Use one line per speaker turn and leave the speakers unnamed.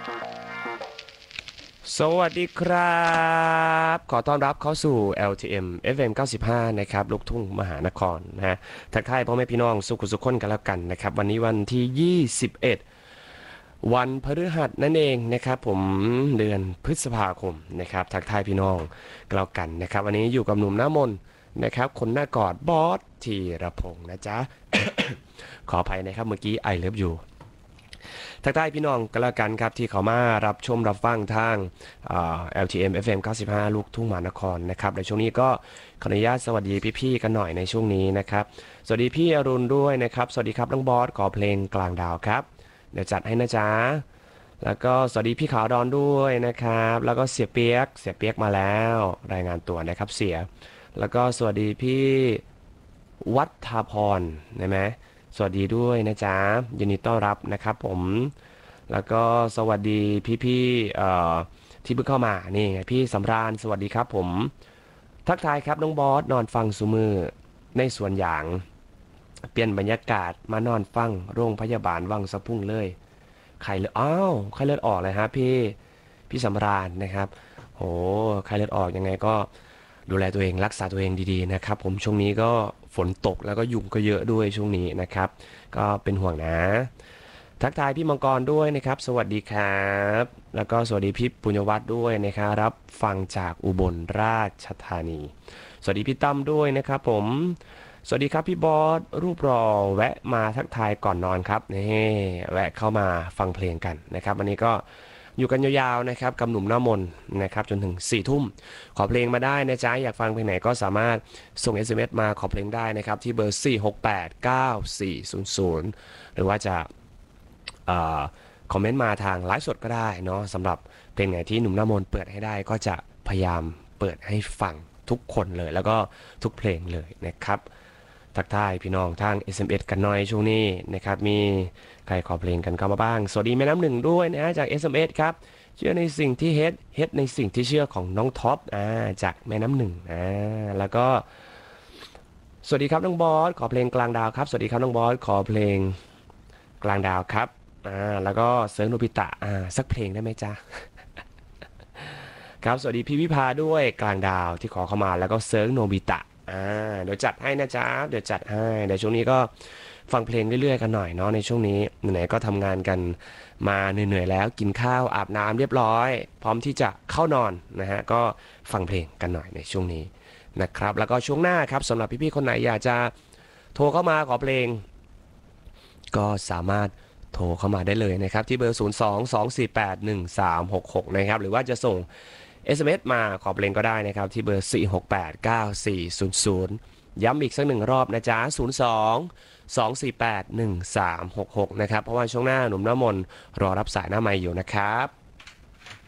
สวัสดีครับขอต้อนรับเข้าสู่ LTM FM 95นะครับลูกทุ่งมหานครนะฮะทักทายพ่อแม่พี่น้องสุขุสุขคนกันแล้วกันนะครับวันนี้วันที่ 21วันพฤหัสนั่นเองนะครับผมเดือนพฤษภาคมนะครับทักทายพี่น้องกันแล้วกันนะครับวันนี้อยู่กับหนุ่มหน้ามนนะครับคนหน้ากอดบอสธีรพงษ์นะจ๊ะ ขออภัยนะครับเมื่อกี้ไอเลิฟอยู่ทักทายพี่น้องกันแล้วกันครับที่เขามารับชมรับฟังทางLTM FM 95ลูกทุ่งมหานครนะครับในช่วงนี้ก็ขออนุญาตสวัสดีพี่ๆกันหน่อยในช่วงนี้นะครับสวัสดีพี่อรุณด้วยนะครับสวัสดีครับน้องบอสขอเพลงกลางดาวครับเดี๋ยวจัดให้นะจ๊ะแล้วก็สวัสดีพี่ขาวดอนด้วยนะครับแล้วก็เสียเปียกมาแล้วรายงานตัวนะครับเสียแล้วก็สวัสดีพี่วัฒพรนะไหมสวัสดีด้วยนะจ๊ะยินดีต้อนรับนะครับผมแล้วก็สวัสดีพี่ๆที่เพิ่งเข้ามานี่ไงพี่สำราญสวัสดีครับผมทักทายครับน้องบอสนอนฟังซูมือในสวนยางเปลี่ยนบรรยากาศมานอนฟังโรงพยาบาลวังสะพุ่งเลยไข้เลือดไข้เลือดออกเลยฮะพี่สำราญนะครับโหไข้เลือดออกยังไงก็ดูแลตัวเองรักษาตัวเองดีๆนะครับผมช่วงนี้ก็ฝนตกแล้วก็ยุงก็เยอะด้วยช่วงนี้นะครับก็เป็นห่วงนะทักทายพี่มังกรด้วยนะครับสวัสดีครับแล้วก็สวัสดีพี่ปุญญวัฒน์ด้วยนะครับรับฟังจากอุบลราชธานีสวัสดีพี่ตั้มด้วยนะครับผมสวัสดีครับพี่บอสรูปรอแวะมาทักทายก่อนนอนครับนี่แวะเข้ามาฟังเพลงกันนะครับวันนี้ก็อยู่กันยาวๆนะครับกับหนุ่มหน้ามนนะครับจนถึง4 ทุ่มขอเพลงมาได้นะจ๊ะอยากฟังเพลงไหนก็สามารถส่ง SMS มาขอเพลงได้นะครับที่เบอร์4689400หรือว่าจะคอมเมนต์มาทางไลฟ์สดก็ได้เนาะสำหรับเพลงไหนที่หนุ่มหน้ามนเปิดให้ได้ก็จะพยายามเปิดให้ฟังทุกคนเลยแล้วก็ทุกเพลงเลยนะครับทักทายพี่น้องทาง SMS กันหน่อยช่วงนี้นะครับมีใครขอเพลงกันเข้ามาบ้างสวัสดีแม่น้ำหนึ่งด้วยนะจาก SMS ครับเชื่อในสิ่งที่เฮ็ดในสิ่งที่เชื่อของน้องท็อปจากแม่น้ำหนึ่งแล้วก็สวัสดีครับน้องบอสขอเพลงกลางดาวครับสวัสดีครับน้องบอสขอเพลงกลางดาวครับแล้วก็เซิร์ฟโนบิตะสักเพลงได้ไหมจ๊ะ ครับสวัสดีพี่วิภาด้วยกลางดาวที่ขอเข้ามาแล้วก็เซิร์ฟโนบิตะเดี๋ยวจัดให้นะจ๊ะเดี๋ยวจัดให้เดี๋ยวช่วงนี้ก็ฟังเพลงเรื่อยๆกันหน่อยเนาะในช่วงนี้ไหนๆก็ทำงานกันมาเหนื่อยๆแล้วกินข้าวอาบน้ำเรียบร้อยพร้อมที่จะเข้านอนนะฮะก็ฟังเพลงกันหน่อยในช่วงนี้นะครับแล้วก็ช่วงหน้าครับสำหรับพี่ๆคนไหนอยากจะโทรเข้ามาขอเพลงก็สามารถโทรเข้ามาได้เลยนะครับที่เบอร์ 022481366 นะครับหรือว่าจะส่ง SMS มาขอเพลงก็ได้นะครับที่เบอร์ 4689400 ย้ำอีกสักหนึ่งรอบนะจ๊ะ 02 2481366 นะครับเพราะว่าช่วงหน้าหนุ่มหน้ามนรอรับสายหน้าไมค์อยู่นะครับ